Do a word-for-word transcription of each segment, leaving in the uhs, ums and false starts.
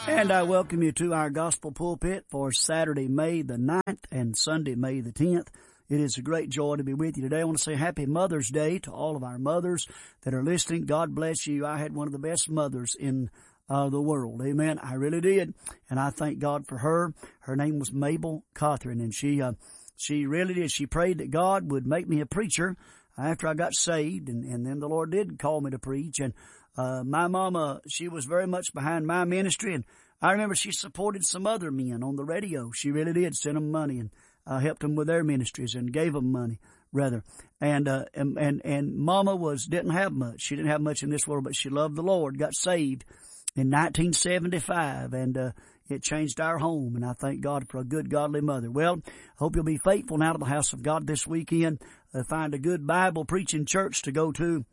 And I welcome you to our gospel pulpit for Saturday, May the ninth and Sunday, May the tenth. It is a great joy to be with you today. I want to say happy Mother's Day to all of our mothers that are listening. God bless you. I had one of the best mothers in uh, the world. Amen. I really did. And I thank God for her. Her name was Mabel Catherine, and she, uh, she really did. She prayed that God would make me a preacher after I got saved, and, and then the Lord did call me to preach. And uh, my mama, she was very much behind my ministry, and I remember she supported some other men on the radio. She really did send them money and uh, helped them with their ministries and gave them money, rather. And, uh, and, and, and Mama was, didn't have much. She didn't have much in this world, but she loved the Lord, got saved in nineteen seventy-five, and, uh, it changed our home, and I thank God for a good, godly mother. Well, hope you'll be faithful now to the house of God this weekend. Uh, find a good Bible preaching church to go to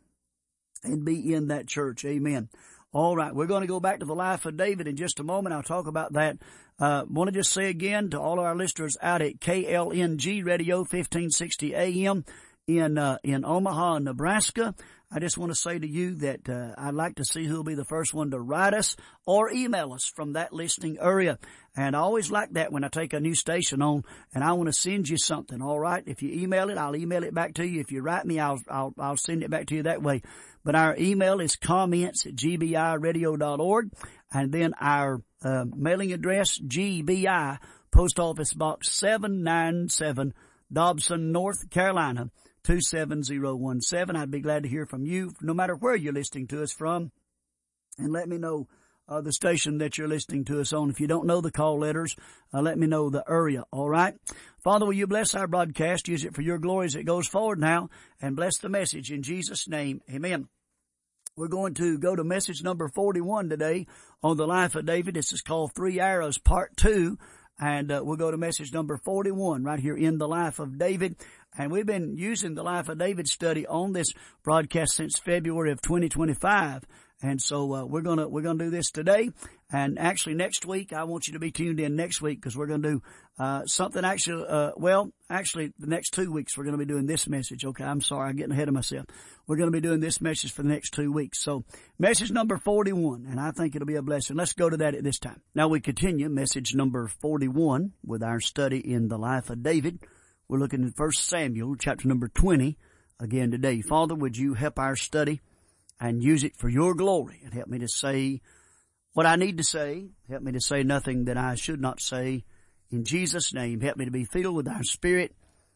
and be in that church. Amen. All right, we're going to go back to the life of David in just a moment. I'll talk about that. Uh, want to just say again to all of our listeners out at K L N G Radio, fifteen sixty A M in uh, in Omaha, Nebraska. I just want to say to you that uh, I'd like to see who will be the first one to write us or email us from that listening area. And I always like that when I take a new station on and I want to send you something. All right, if you email it, I'll email it back to you. If you write me, I'll I'll, I'll send it back to you that way. But our email is comments at g b i radio dot org, and then our uh, mailing address, G B I, Post Office Box seven ninety-seven, Dobson, North Carolina, two seven zero one seven. I'd be glad to hear from you, no matter where you're listening to us from, and let me know uh, the station that you're listening to us on. If you don't know the call letters, uh, let me know the area, all right? Father, will you bless our broadcast? Use it for your glory as it goes forward now, and bless the message in Jesus' name. Amen. We're going to go to message number forty-one today on the life of David. This is called Three Arrows, Part two. And uh, we'll go to message number forty-one right here in the life of David. And we've been using the life of David study on this broadcast since February of twenty twenty-five. And so uh, we're gonna we're gonna do this today, and actually next week I want you to be tuned in next week because we're gonna do uh something actually. Uh, well, actually the next two weeks we're gonna be doing this message. Okay, I'm sorry, I'm getting ahead of myself. We're gonna be doing this message for the next two weeks. So message number forty-one, and I think it'll be a blessing. Let's go to that at this time. Now we continue message number forty-one with our study in the life of David. We're looking at First Samuel chapter number twenty again today. Father, would you help our study and use it for your glory, and help me to say what I need to say. Help me to say nothing that I should not say. In Jesus' name, help me to be filled with our Spirit.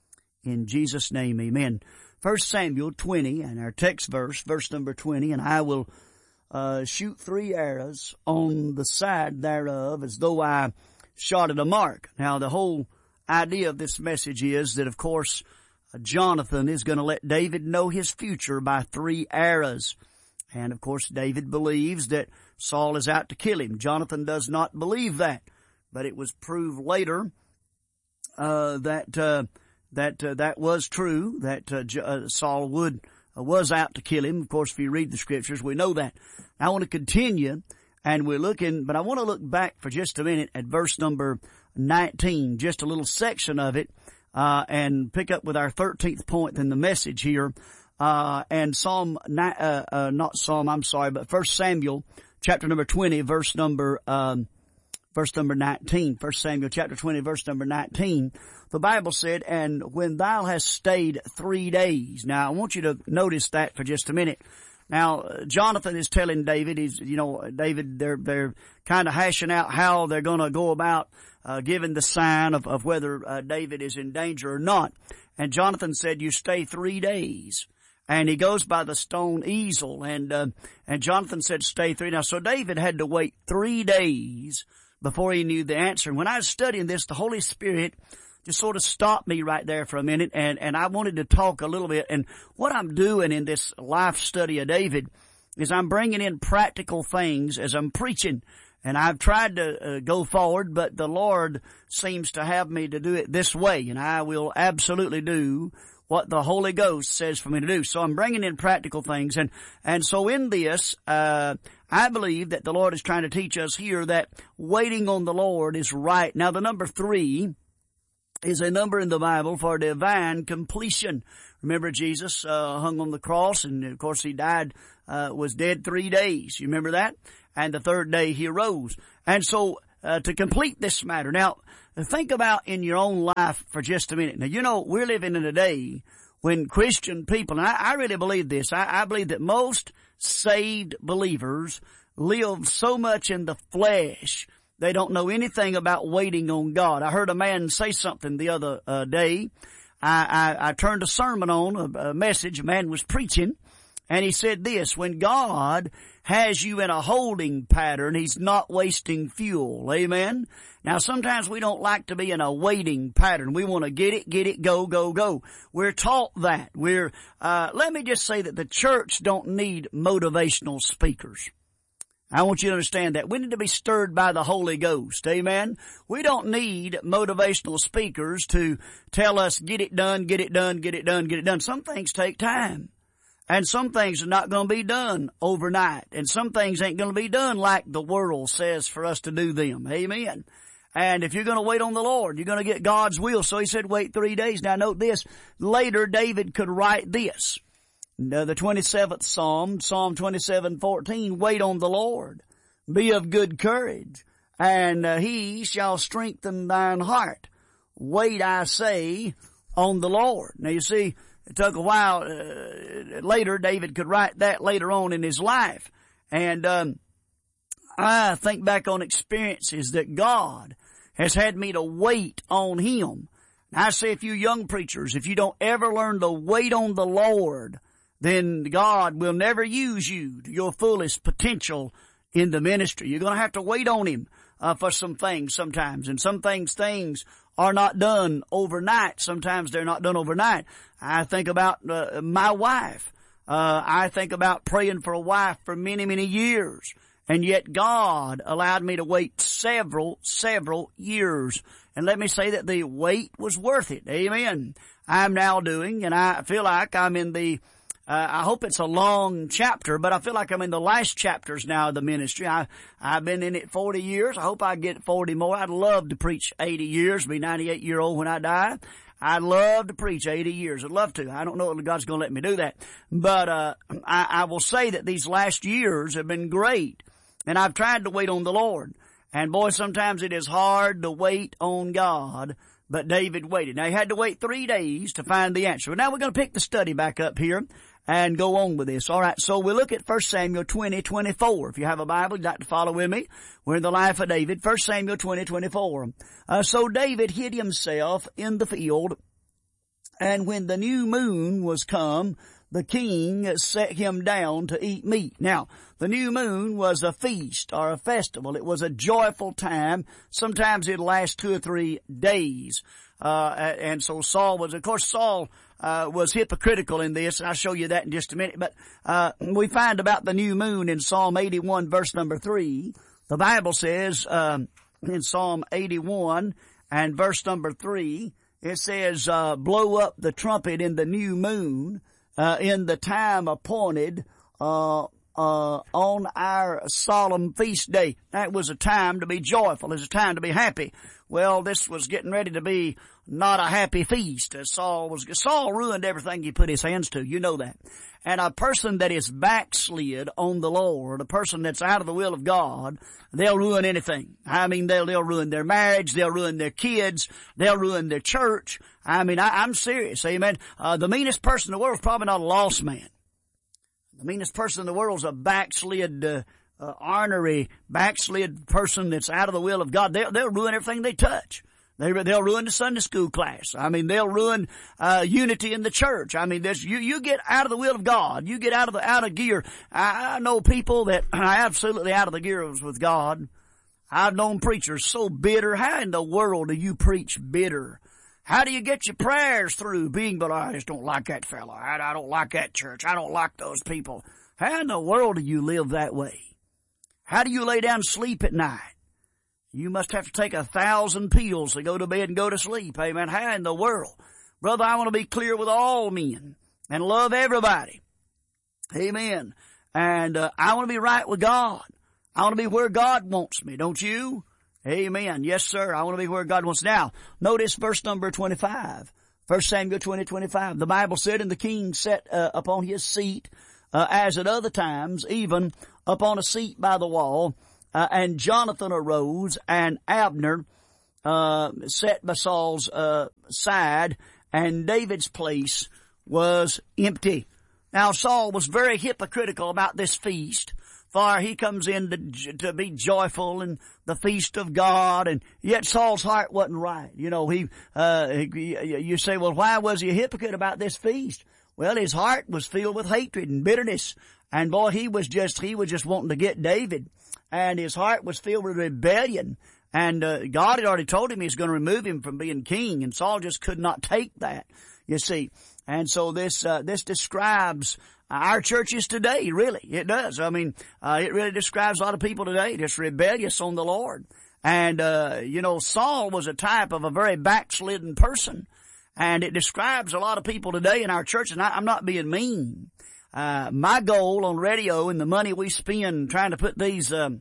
In Jesus' name, amen. First Samuel twenty, and our text verse, verse number twenty, and I will uh shoot three arrows on the side thereof as though I shot at a mark. Now, the whole idea of this message is that, of course, Jonathan is going to let David know his future by three arrows. And, of course, David believes that Saul is out to kill him. Jonathan does not believe that. But it was proved later uh that uh that uh, that was true, that uh, J- uh, Saul would uh, was out to kill him. Of course, if you read the Scriptures, we know that. I want to continue, and we're looking, but I want to look back for just a minute at verse number nineteen, just a little section of it, uh and pick up with our thirteenth point in the message here. Uh, and Psalm, uh, uh, not Psalm, I'm sorry, but First Samuel, chapter number twenty, verse number, um, verse number nineteen. First Samuel, chapter twenty, verse number nineteen. The Bible said, and when thou hast stayed three days. Now, I want you to notice that for just a minute. Now, Jonathan is telling David, he's, you know, David, they're, they're kind of hashing out how they're going to go about, uh, giving the sign of, of whether, uh, David is in danger or not. And Jonathan said, you stay three days. And he goes by the stone easel, and uh, and Jonathan said, stay three. Now, so David had to wait three days before he knew the answer. And when I was studying this, the Holy Spirit just sort of stopped me right there for a minute, and, and I wanted to talk a little bit. And what I'm doing in this life study of David is I'm bringing in practical things as I'm preaching. And I've tried to uh, go forward, but the Lord seems to have me to do it this way, and I will absolutely do what the Holy Ghost says for me to do. So I'm bringing in practical things. And, and so in this, uh, I believe that the Lord is trying to teach us here that waiting on the Lord is right. Now, the number three is a number in the Bible for divine completion. Remember, Jesus uh, hung on the cross, and of course he died, uh, was dead three days. You remember that? and the third day he arose. And so, uh, to complete this matter, now, think about in your own life for just a minute. Now, you know, we're living in a day when Christian people, and I, I really believe this, I, I believe that most saved believers live so much in the flesh, they don't know anything about waiting on God. I heard a man say something the other uh, day. I, I, I turned a sermon on, a, a message, a man was preaching, and he said this: when God has you in a holding pattern, He's not wasting fuel. Amen? Now sometimes we don't like to be in a waiting pattern. We want to get it, get it, go, go, go. We're taught that. We're, uh, let me just say that the church don't need motivational speakers. I want you to understand that. We need to be stirred by the Holy Ghost. Amen? We don't need motivational speakers to tell us, get it done, get it done, get it done, get it done. Some things take time. And some things are not going to be done overnight. And some things ain't going to be done like the world says for us to do them. Amen? And if you're going to wait on the Lord, you're going to get God's will. So He said, wait three days. Now note this. Later, David could write this. Uh, the twenty-seventh Psalm, Psalm twenty-seven fourteen, wait on the Lord, be of good courage, and uh, He shall strengthen thine heart. Wait, I say, on the Lord. Now you see, it took a while, uh, later David could write that later on in his life. And um, I think back on experiences that God has had me to wait on Him. I say, if you young preachers, if you don't ever learn to wait on the Lord, then God will never use you to your fullest potential in the ministry. You're going to have to wait on Him uh, for some things sometimes. And some things, things are not done overnight. Sometimes they're not done overnight. I think about uh, my wife. Uh, I think about praying for a wife for many, many years. And yet God allowed me to wait several, several years. And let me say that the wait was worth it. Amen. I'm now doing, and I feel like I'm in the Uh, I hope it's a long chapter, but I feel like I'm in the last chapters now of the ministry. I, I've been in it forty years. I hope I get forty more. I'd love to preach eighty years, be ninety-eight year old when I die. I'd love to preach eighty years. I'd love to. I don't know if God's going to let me do that. But, uh, I, I will say that these last years have been great. And I've tried to wait on the Lord. And boy, sometimes it is hard to wait on God. But David waited. Now he had to wait three days to find the answer. But now we're going to pick the study back up here and go on with this. All right, so we look at First Samuel twenty twenty-four. If you have a Bible, you'd like to follow with me. We're in the life of David. First Samuel twenty twenty-four. Uh, so David hid himself in the field, and when the new moon was come, the king set him down to eat meat. Now, the new moon was a feast or a festival. It was a joyful time. Sometimes it lasts two or three days. Uh, and so Saul was, of course, Saul, uh, was hypocritical in this, and I'll show you that in just a minute. But, uh, we find about the new moon in Psalm eighty-one, verse number three. The Bible says, um, in Psalm eighty-one and verse number three, it says, uh, blow up the trumpet in the new moon, uh, in the time appointed, uh, Uh, on our solemn feast day. That was a time to be joyful. It was a time to be happy. Well, this was getting ready to be not a happy feast. As Saul was, Saul ruined everything he put his hands to. You know that. And a person that is backslid on the Lord, a person that's out of the will of God, they'll ruin anything. I mean, they'll, they'll ruin their marriage. They'll ruin their kids. They'll ruin their church. I mean, I, I'm serious. Amen. Uh, the meanest person in the world is probably not a lost man. The meanest person in the world is a backslid, uh, uh, ornery, backslid person that's out of the will of God. They'll, they'll ruin everything they touch. They, they'll ruin the Sunday school class. I mean, they'll ruin, uh, unity in the church. I mean, there's, you, you get out of the will of God. You get out of the, out of gear. I, I know people that are absolutely out of the gears with God. I've known preachers so bitter. How in the world do you preach bitter? How do you get your prayers through being, but I just don't like that fellow. I, I don't like that church. I don't like those people. How in the world do you live that way? How do you lay down and sleep at night? You must have to take a thousand pills to go to bed and go to sleep. Amen. How in the world? Brother, I want to be clear with all men and love everybody. Amen. And uh, I want to be right with God. I want to be where God wants me. Don't you? Amen. Yes, sir. I want to be where God wants. Now, notice verse number twenty-five. First Samuel twenty, twenty-five. The Bible said, and the king sat uh, upon his seat uh, as at other times, even upon a seat by the wall. Uh, and Jonathan arose, and Abner uh sat by Saul's uh side, and David's place was empty. Now Saul was very hypocritical about this feast, for he comes in to, to be joyful in the feast of God, and yet Saul's heart wasn't right. You know, he, uh, he, you say, well, why was he a hypocrite about this feast? Well, his heart was filled with hatred and bitterness, and boy, he was just, he was just wanting to get David, and his heart was filled with rebellion, and uh, God had already told him he's going to remove him from being king, and Saul just could not take that, you see. And so this, uh, this describes our churches today, really. It does. I mean, uh, it really describes a lot of people today, just rebellious on the Lord. And, uh, you know, Saul was a type of a very backslidden person. And it describes a lot of people today in our church, and I, I'm not being mean. Uh, my goal on radio and the money we spend trying to put these, um,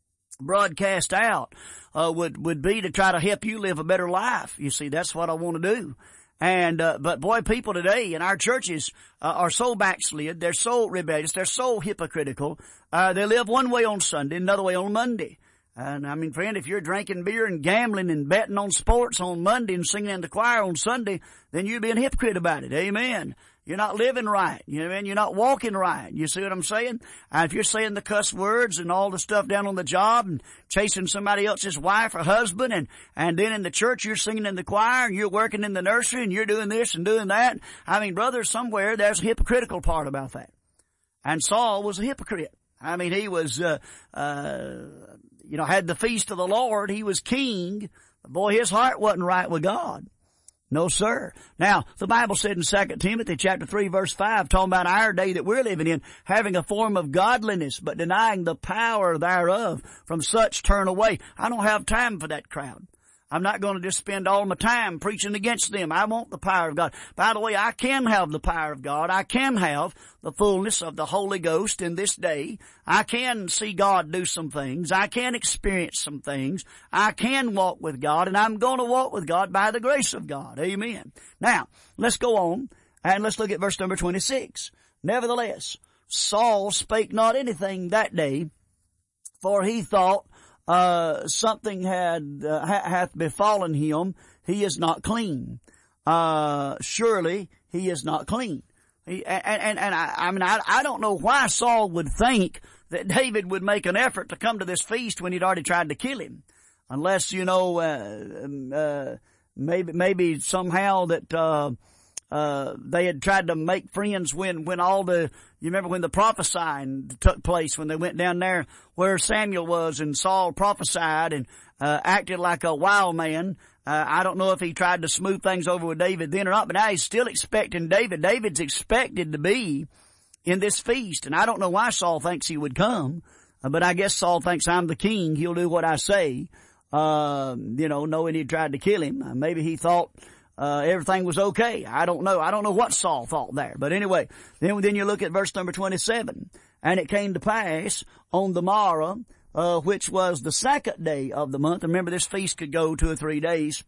broadcasts out, uh, would, would be to try to help you live a better life. You see, that's what I want to do. And, uh, but boy, people today in our churches, uh, are so backslid, they're so rebellious, they're so hypocritical, uh, they live one way on Sunday, another way on Monday. And I mean, friend, if you're drinking beer and gambling and betting on sports on Monday and singing in the choir on Sunday, then you're being a hypocrite about it. Amen. You're not living right. You know what I mean? You're not walking right. You see what I'm saying? And if you're saying the cuss words and all the stuff down on the job and chasing somebody else's wife or husband, and, and then in the church you're singing in the choir and you're working in the nursery and you're doing this and doing that. I mean, brother, somewhere there's a hypocritical part about that. And Saul was a hypocrite. I mean, he was, uh, uh, you know, had the feast of the Lord. He was king. But boy, his heart wasn't right with God. No, sir. Now, the Bible said in Second Timothy chapter three verse five, talking about our day that we're living in, having a form of godliness, but denying the power thereof. From such turn away. I don't have time for that crowd. I'm not going to just spend all my time preaching against them. I want the power of God. By the way, I can have the power of God. I can have the fullness of the Holy Ghost in this day. I can see God do some things. I can experience some things. I can walk with God, and I'm going to walk with God by the grace of God. Amen. Now, let's go on, and let's look at verse number twenty-six. Nevertheless, Saul spake not anything that day, for he thought, Uh, something had, uh, ha- hath befallen him. He is not clean. Uh, surely he is not clean. He, and, and, and I, I mean, I, I don't know why Saul would think that David would make an effort to come to this feast when he'd already tried to kill him. Unless, you know, uh, uh, maybe, maybe somehow that, uh, Uh, they had tried to make friends when, when all the, you remember when the prophesying took place, when they went down there where Samuel was and Saul prophesied and, uh, acted like a wild man. Uh, I don't know if he tried to smooth things over with David then or not, but now he's still expecting David. David's expected to be in this feast, and I don't know why Saul thinks he would come, uh, but I guess Saul thinks I'm the king. He'll do what I say, uh, you know, knowing he tried to kill him. Uh, maybe he thought, Uh, everything was okay. I don't know. I don't know what Saul thought there. But anyway, then, then you look at verse number twenty-seven. And it came to pass on the morrow, uh, which was the second day of the month. Remember, this feast could go two or three days.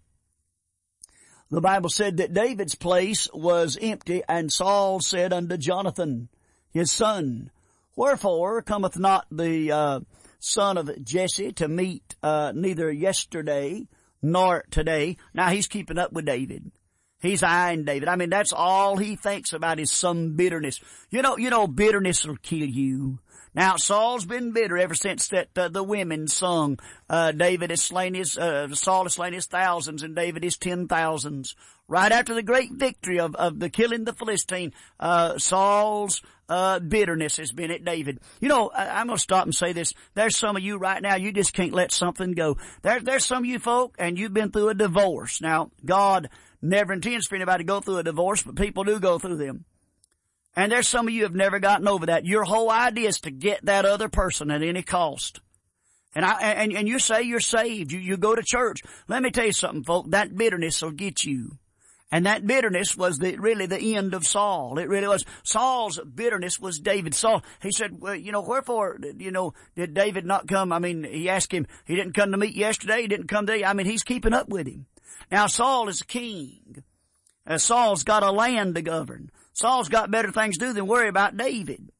The Bible said that David's place was empty, and Saul said unto Jonathan, his son, wherefore cometh not the, uh, son of Jesse to meet, uh, neither yesterday nor today. Now he's keeping up with David. He's eyeing David. I mean, that's all he thinks about is some bitterness. You know, you know, bitterness will kill you. Now, Saul's been bitter ever since that, uh, the women sung, uh, David has slain his, uh, Saul has slain his thousands and David his ten thousands. Right after the great victory of, of the killing the Philistine, uh, Saul's, uh, bitterness has been at David. You know, I, I'm gonna stop and say this. There's some of you right now, you just can't let something go. There, there's some of you folk, and you've been through a divorce. Now, God never intends for anybody to go through a divorce, but people do go through them. And there's some of you have never gotten over that. Your whole idea is to get that other person at any cost. And I, and, and you say you're saved. You, you go to church. Let me tell you something, folk. That bitterness will get you. And that bitterness was the, really the end of Saul. It really was. Saul's bitterness was David. Saul, he said, well, you know, wherefore, you know, did David not come? I mean, he asked him, he didn't come to meet yesterday. He didn't come today. I mean, he's keeping up with him. Now, Saul is a king. Uh, Saul's got a land to govern. Saul's got better things to do than worry about David.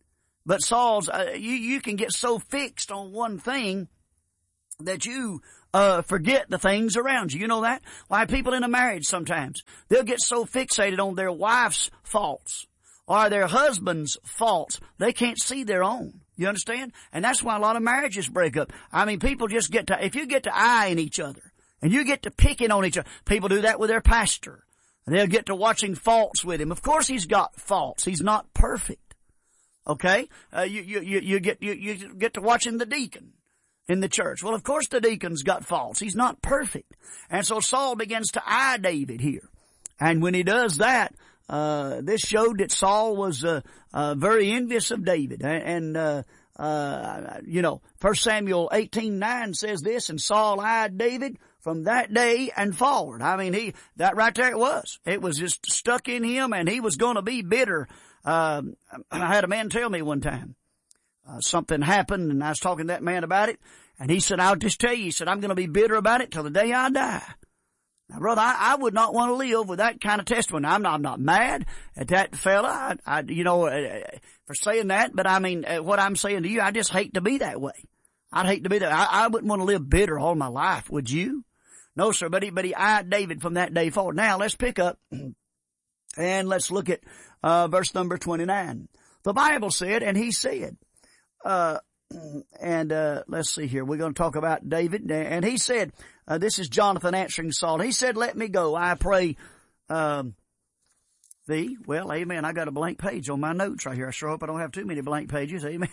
But Saul's, uh, you, you can get so fixed on one thing that you, uh, forget the things around you. You know that? Why people in a marriage sometimes, they'll get so fixated on their wife's faults or their husband's faults, they can't see their own. You understand? And that's why a lot of marriages break up. I mean, people just get to, if you get to eyeing each other and you get to picking on each other, people do that with their pastor. They'll get to watching faults with him. Of course he's got faults. He's not perfect. Okay? Uh, you, you, you, you get, you, you get to watching the deacon in the church. Well, of course the deacon's got faults. He's not perfect. And so Saul begins to eye David here. And when he does that, uh, this showed that Saul was, uh, uh, very envious of David. And, uh, uh, you know, First Samuel eighteen nine says this, and Saul eyed David from that day and forward. I mean, he, that right there it was. It was just stuck in him, and he was going to be bitter. Uh, I had a man tell me one time, uh, something happened, and I was talking to that man about it, and he said, I'll just tell you, he said, I'm going to be bitter about it till the day I die. Now, brother, I, I would not want to live with that kind of testimony. I'm not, I'm not mad at that fella, I, I, you know, uh, for saying that, but I mean, uh, what I'm saying to you, I just hate to be that way. I'd hate to be that. I, I wouldn't want to live bitter all my life, would you? No, sir, but he, but he eyed David from that day forward. Now, let's pick up and let's look at Uh, verse number twenty-nine. The Bible said, and he said, uh, and, uh, let's see here. We're going to talk about David. And he said, uh, this is Jonathan answering Saul. He said, let me go, I pray, um, thee. Well, amen. I got a blank page on my notes right here. I sure hope I don't have too many blank pages. Amen.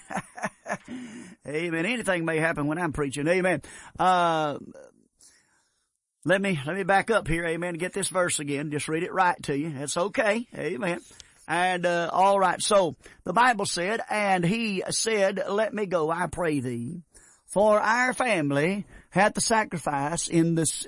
Amen. Anything may happen when I'm preaching. Amen. Uh, let me, let me back up here. Amen. Get this verse again. Just read it right to you. It's okay. Amen. And, uh, all right. So the Bible said, and he said, let me go, I pray thee, for our family hath the sacrifice in this,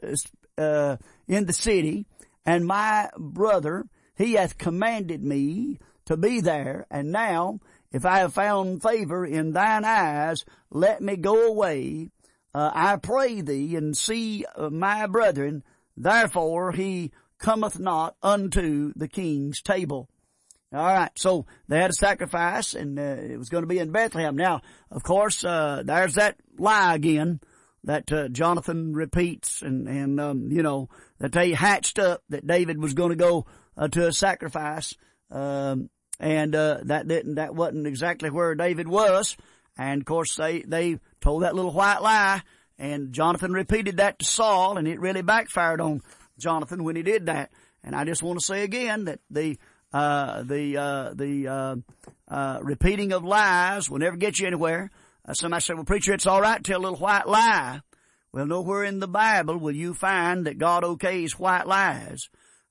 uh, uh, in the city, and my brother, he hath commanded me to be there. And now, if I have found favor in thine eyes, let me go away. Uh, I pray thee, and see uh, my brethren. Therefore he cometh not unto the king's table. All right, so they had a sacrifice, and uh, it was going to be in Bethlehem. Now, of course, uh, there's that lie again that uh, Jonathan repeats, and, and um, you know, that they hatched up that David was going to go uh, to a sacrifice, um, and uh, that didn't, that wasn't exactly where David was. And, of course, they, they told that little white lie, and Jonathan repeated that to Saul, and it really backfired on Jonathan when he did that. And I just want to say again that the Uh, the, uh, the, uh, uh, repeating of lies will never get you anywhere. Uh, somebody said, well, preacher, it's all right to tell a little white lie. Well, nowhere in the Bible will you find that God okays white lies.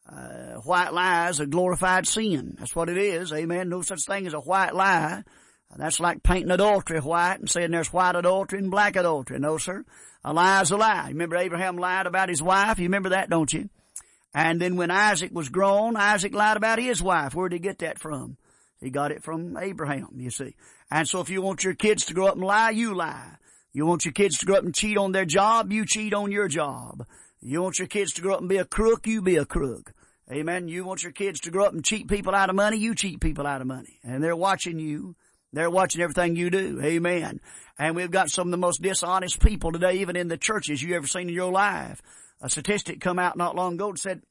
Uh, white lies are glorified sin. That's what it is. Amen. No such thing as a white lie. Uh, that's like painting adultery white and saying there's white adultery and black adultery. No, sir. A lie is a lie. You remember Abraham lied about his wife? You remember that, don't you? And then when Isaac was grown, Isaac lied about his wife. Where did he get that from? He got it from Abraham, you see. And so if you want your kids to grow up and lie, you lie. You want your kids to grow up and cheat on their job, you cheat on your job. You want your kids to grow up and be a crook, you be a crook. Amen. You want your kids to grow up and cheat people out of money, you cheat people out of money. And they're watching you. They're watching everything you do. Amen. And we've got some of the most dishonest people today, even in the churches you ever seen in your life. A statistic come out not long ago that said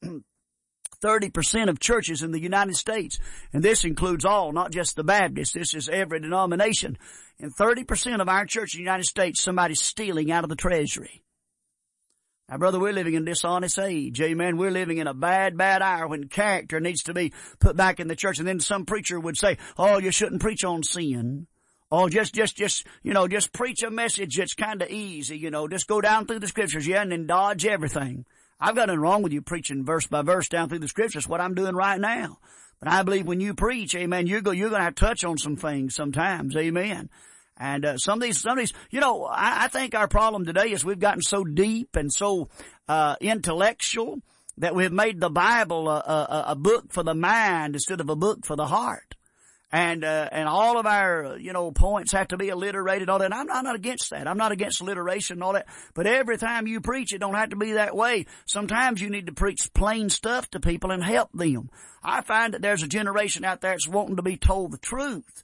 thirty percent of churches in the United States, and this includes all, not just the Baptists, this is every denomination, and thirty percent of our church in the United States, somebody's stealing out of the treasury. Now, brother, we're living in a dishonest age. Amen. We're living in a bad, bad hour when character needs to be put back in the church. And then some preacher would say, oh, you shouldn't preach on sin. Oh, just, just, just, you know, just preach a message that's kind of easy, you know, just go down through the scriptures, yeah, and then dodge everything. I've got nothing wrong with you preaching verse by verse down through the scriptures, what I'm doing right now. But I believe when you preach, amen, you're go, you're going to have to touch on some things sometimes, amen. And, uh, some of these, some of these, you know, I, I think our problem today is we've gotten so deep and so, uh, intellectual that we've made the Bible a, a, a book for the mind instead of a book for the heart. And, uh, and all of our, you know, points have to be alliterated, all that. And I'm not, I'm not against that. I'm not against alliteration and all that. But every time you preach, it don't have to be that way. Sometimes you need to preach plain stuff to people and help them. I find that there's a generation out there that's wanting to be told the truth.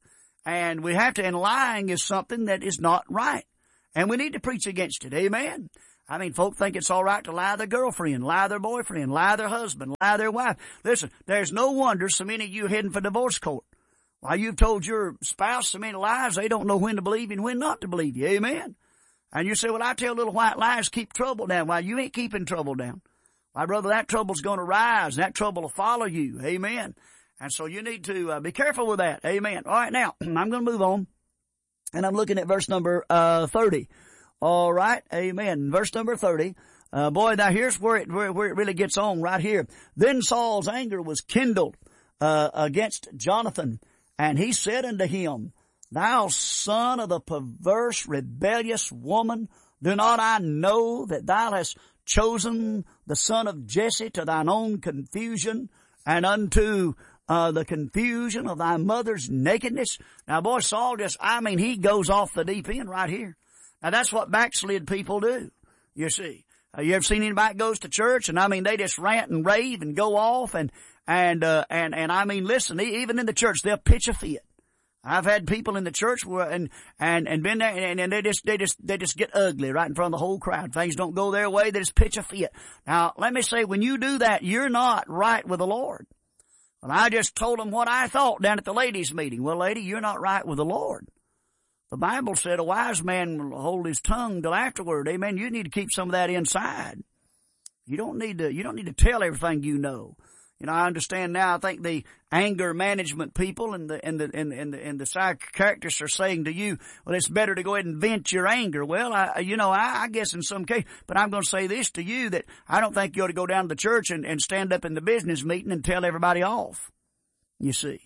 And we have to, and lying is something that is not right. And we need to preach against it. Amen. I mean, folk think it's all right to lie their girlfriend, lie their boyfriend, lie their husband, lie their wife. Listen, there's no wonder so many of you are heading for divorce court. Why, you've told your spouse so many lies, they don't know when to believe you and when not to believe you. Amen. And you say, well, I tell little white lies keep trouble down. Why, you ain't keeping trouble down. Why, brother, that trouble's going to rise, and that trouble will follow you. Amen. And so you need to uh, be careful with that. Amen. All right, now, I'm going to move on. And I'm looking at verse number uh thirty. All right. Amen. Verse number thirty. Uh, boy, now here's where it, where, where it really gets on right here. Then Saul's anger was kindled uh against Jonathan, and he said unto him, Thou son of the perverse, rebellious woman, do not I know that thou hast chosen the son of Jesse to thine own confusion and unto Uh, the confusion of thy mother's nakedness? Now, boy, Saul just, I mean, he goes off the deep end right here. Now, that's what backslid people do, you see. Uh, you ever seen anybody that goes to church, and I mean, they just rant and rave and go off, and, and, uh, and, and I mean, listen, even in the church, they'll pitch a fit. I've had people in the church where, and, and, and been there, and, and they just, they just, they just get ugly right in front of the whole crowd. Things don't go their way, they just pitch a fit. Now, let me say, when you do that, you're not right with the Lord. Well, I just told them what I thought down at the ladies' meeting. Well, lady, you're not right with the Lord. The Bible said a wise man will hold his tongue till afterward. Amen. You need to keep some of that inside. You don't need to, you don't need to tell everything you know. You know, I understand now, I think the anger management people and the, and the, and the, and the, and the psychiatrists are saying to you, well, it's better to go ahead and vent your anger. Well, I, you know, I, I guess in some case, but I'm going to say this to you, that I don't think you ought to go down to the church and, and stand up in the business meeting and tell everybody off. You see.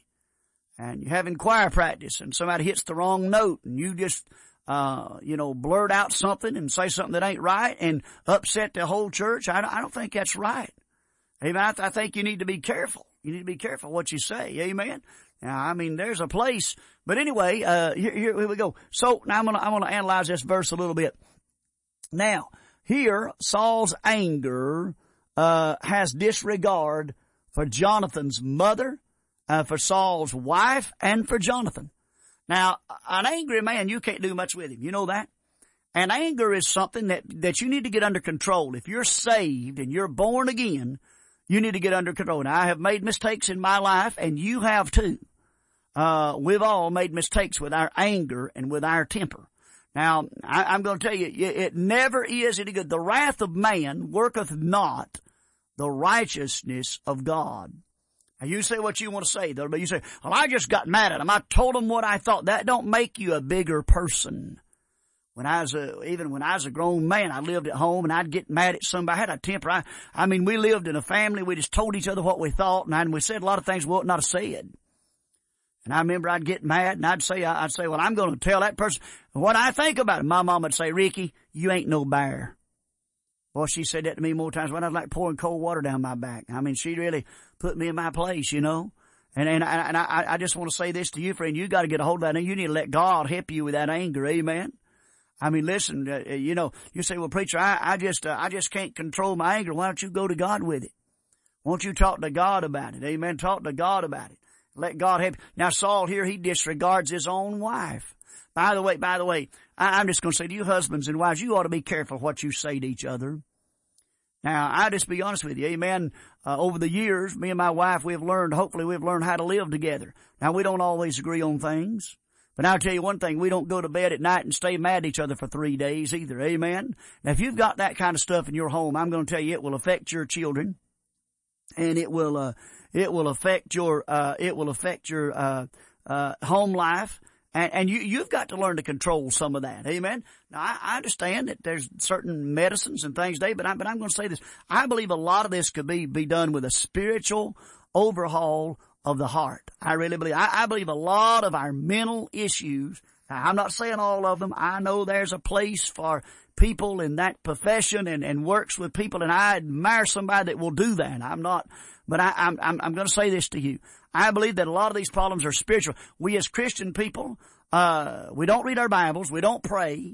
And you're having choir practice and somebody hits the wrong note and you just, uh, you know, blurt out something and say something that ain't right and upset the whole church. I don't, I don't think that's right. Amen. I, th- I think you need to be careful. You need to be careful what you say. Amen. Now, I mean, there's a place, but anyway, uh, here, here, here we go. So now I'm going to, I'm going to analyze this verse a little bit. Now, here, Saul's anger, uh, has disregard for Jonathan's mother, uh, for Saul's wife, and for Jonathan. Now, an angry man, you can't do much with him. You know that? And anger is something that, that you need to get under control. If you're saved and you're born again, you need to get under control. Now, I have made mistakes in my life, and you have too. Uh, we've all made mistakes with our anger and with our temper. Now, I, I'm going to tell you, it never is any good. The wrath of man worketh not the righteousness of God. Now, you say what you want to say, though, but you say, well, I just got mad at him. I told him what I thought. That don't make you a bigger person. When I was a, even when I was a grown man, I lived at home and I'd get mad at somebody. I had a temper. I, I mean, we lived in a family. We just told each other what we thought, and, I, and we said a lot of things we ought not have said. And I remember I'd get mad and I'd say, I'd say, well, I'm going to tell that person what I think about it. My mom would say, Ricky, you ain't no bear. Boy, she said that to me more times when I was like pouring cold water down my back. I mean, she really put me in my place, you know. And and I, and I, I just want to say this to you, friend. You got to get a hold of that, and you need to let God help you with that anger. Amen. I mean, listen, uh, you know, you say, well, preacher, I, I just, uh, I just can't control my anger. Why don't you go to God with it? Won't you talk to God about it? Amen. Talk to God about it. Let God help. Now, Saul here, he disregards his own wife. By the way, by the way, I, I'm just going to say to you husbands and wives, you ought to be careful what you say to each other. Now, I just be honest with you. Amen. Uh, over the years, me and my wife, we've learned, hopefully we've learned how to live together. Now, we don't always agree on things. But I'll tell you one thing, we don't go to bed at night and stay mad at each other for three days either. Amen. Now, if you've got that kind of stuff in your home, I'm going to tell you it will affect your children, and it will, uh, it will affect your, uh, it will affect your, uh, uh, home life. And, and you, you've got to learn to control some of that. Amen. Now, I, I understand that there's certain medicines and things today, but I, but I'm going to say this. I believe a lot of this could be, be done with a spiritual overhaul of the heart. I really believe, I, I believe a lot of our mental issues, now, I'm not saying all of them. I know there's a place for people in that profession and, and works with people, and I admire somebody that will do that. I'm not, but I, I'm, I'm, I'm going to say this to you. I believe that a lot of these problems are spiritual. We as Christian people, uh, we don't read our Bibles. We don't pray.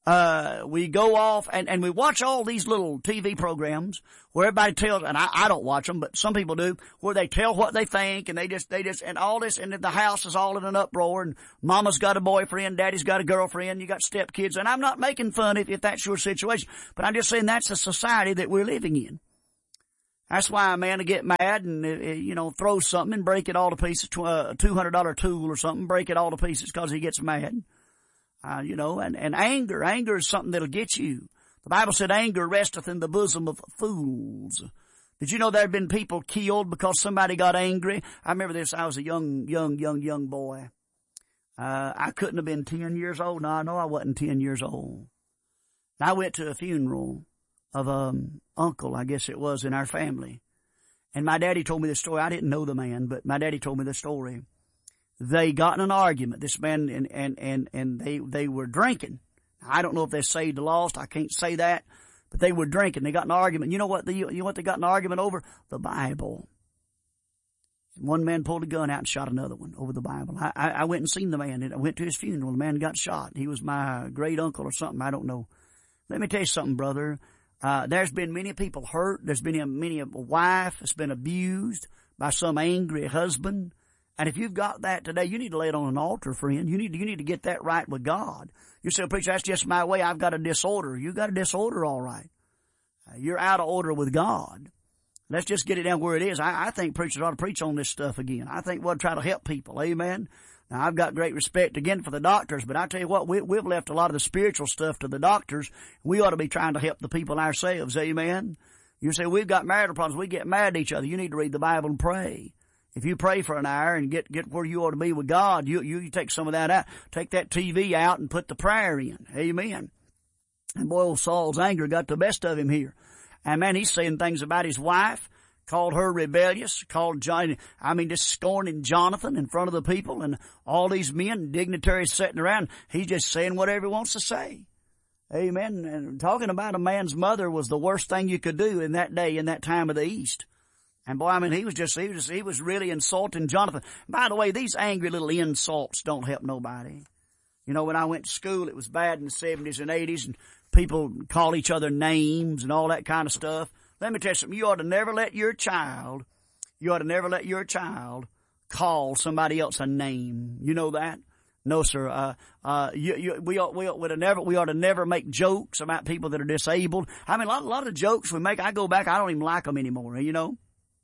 Uh, we go off and, and we watch all these little T V programs where everybody tells, and I, I don't watch them, but some people do, where they tell what they think and they just, they just, and all this, and the house is all in an uproar and mama's got a boyfriend, daddy's got a girlfriend, you got stepkids, and I'm not making fun if, if that's your situation, but I'm just saying that's the society that we're living in. That's why a man will get mad and, uh, you know, throw something and break it all to pieces, a two hundred dollar tool or something, break it all to pieces because he gets mad. Uh, you know, and, and anger, anger is something that'll get you. The Bible said anger resteth in the bosom of fools. Did you know there have been people killed because somebody got angry? I remember this, I was a young, young, young, young boy. Uh, I couldn't have been ten years old. No, I know I wasn't ten years old. I went to a funeral of um uncle, I guess it was, in our family. And my daddy told me this story. I didn't know the man, but my daddy told me the story. They got in an argument, this man, and, and, and, and they, they were drinking. I don't know if they're saved or lost. I can't say that, but they were drinking. They got in an argument. You know what, the, you know what they got in an argument over? The Bible. And one man pulled a gun out and shot another one over the Bible. I, I, I went and seen the man, and I went to his funeral. The man got shot. He was my great uncle or something. I don't know. Let me tell you something, brother. Uh, there's been many people hurt. There's been many a wife that's been abused by some angry husband. And if you've got that today, you need to lay it on an altar, friend. You need to, you need to get that right with God. You say, preacher, that's just my way. I've got a disorder. You got a disorder, all right. Uh, you're out of order with God. Let's just get it down where it is. I, I think preachers ought to preach on this stuff again. I think we'll try to help people. Amen. Now, I've got great respect again for the doctors, but I tell you what, we, we've left a lot of the spiritual stuff to the doctors. We ought to be trying to help the people ourselves. Amen. You say, we've got marital problems. We get mad at each other. You need to read the Bible and pray. If you pray for an hour and get, get where you ought to be with God, you, you, you take some of that out. Take that T V out and put the prayer in. Amen. And boy, old Saul's anger got the best of him here. And man, he's saying things about his wife, called her rebellious, called John, I mean, just scorning Jonathan in front of the people and all these men, dignitaries sitting around. He's just saying whatever he wants to say. Amen. And talking about a man's mother was the worst thing you could do in that day, in that time of the East. And boy, I mean, he was just, he was, he was really insulting Jonathan. By the way, these angry little insults don't help nobody. You know, when I went to school, it was bad in the seventies and eighties, and people call each other names and all that kind of stuff. Let me tell you something. You ought to never let your child, you ought to never let your child call somebody else a name. You know that? No, sir. Uh, uh, you, you, we ought, we ought, we ought to never, we ought to never make jokes about people that are disabled. I mean, a lot, a lot of the jokes we make, I go back, I don't even like them anymore, you know?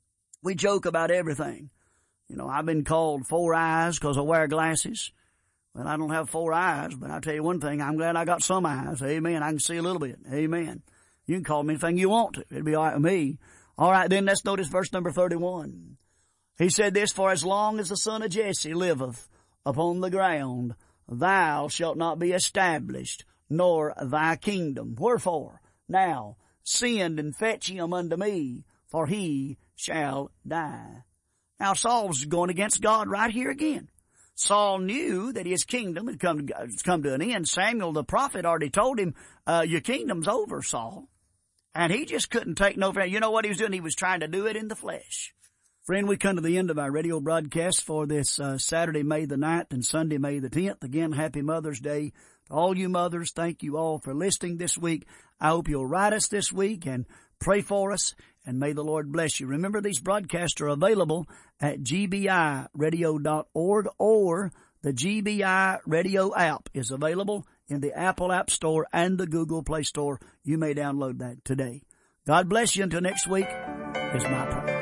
We joke about everything. You know, I've been called four eyes because I wear glasses. Well, I don't have four eyes, but I'll tell you one thing, I'm glad I got some eyes. Amen. I can see a little bit. Amen. You can call me anything you want to. It'll be all right with me. All right, then let's notice verse number thirty-one. He said this, for as long as the son of Jesse liveth upon the ground, thou shalt not be established, nor thy kingdom. Wherefore? Now, send and fetch him unto me, for he shall die. Now Saul's going against God right here again. Saul knew that his kingdom had come to, come to an end. Samuel the prophet already told him, uh, your kingdom's over, Saul. And he just couldn't take no, you know what he was doing? He was trying to do it in the flesh. Friend, we come to the end of our radio broadcast for this uh, Saturday, May the ninth and Sunday, May the tenth. Again, happy Mother's Day to all you mothers. Thank you all for listening this week. I hope you'll write us this week and pray for us, and may the Lord bless you. Remember, these broadcasts are available at G B I radio dot org, or the G B I Radio app is available in the Apple App Store and the Google Play Store. You may download that today. God bless you. Until next week is my prayer.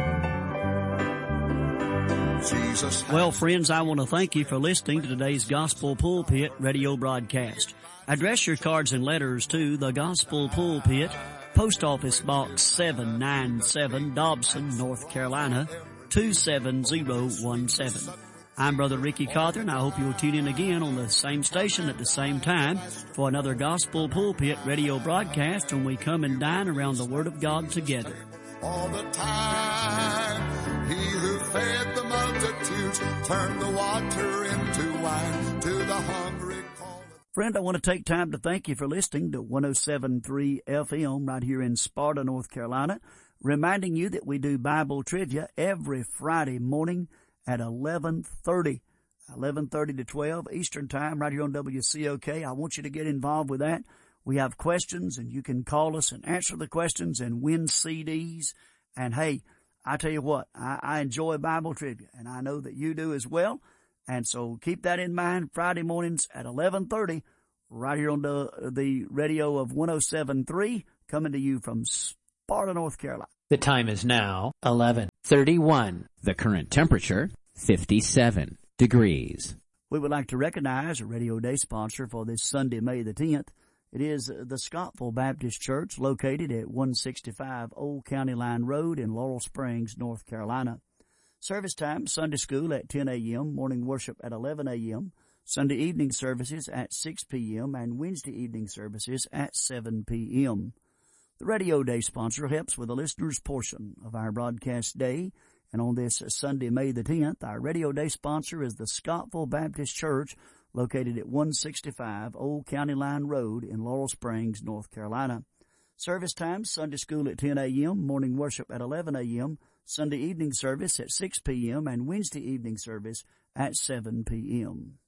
Jesus. Well, friends, I want to thank you for listening to today's Gospel Pulpit radio broadcast. Address your cards and letters to the Gospel Pulpit, Post Office Box seven ninety-seven, Dobson, North Carolina, two seven zero one seven. I'm Brother Ricky Cawthorn. I hope you'll tune in again on the same station at the same time for another Gospel Pulpit radio broadcast when we come and dine around the Word of God together. All the time, he who fed the multitudes turned the water into wine to the hungry. Friend, I want to take time to thank you for listening to one oh seven point three F M right here in Sparta, North Carolina, reminding you that we do Bible trivia every Friday morning at eleven thirty. eleven thirty to twelve Eastern Time, right here on W C O K. I want you to get involved with that. We have questions, and you can call us and answer the questions and win C Ds. And, hey, I tell you what, I, I enjoy Bible trivia, and I know that you do as well. And so keep that in mind. Friday mornings at eleven thirty, right here on the, the radio of one oh seven point three, coming to you from Sparta, North Carolina. The time is now eleven thirty-one. The current temperature, fifty-seven degrees. We would like to recognize a Radio Day sponsor for this Sunday, May the tenth. It is the Scottville Baptist Church, located at one sixty-five Old County Line Road in Laurel Springs, North Carolina. Service time, Sunday school at ten a.m., morning worship at eleven a.m., Sunday evening services at six p.m., and Wednesday evening services at seven p.m. The Radio Day sponsor helps with the listener's portion of our broadcast day. And on this Sunday, May the tenth, our Radio Day sponsor is the Scottville Baptist Church, located at one sixty-five Old County Line Road in Laurel Springs, North Carolina. Service time, Sunday school at ten a.m., morning worship at eleven a.m., Sunday evening service at six p.m., and Wednesday evening service at seven p.m.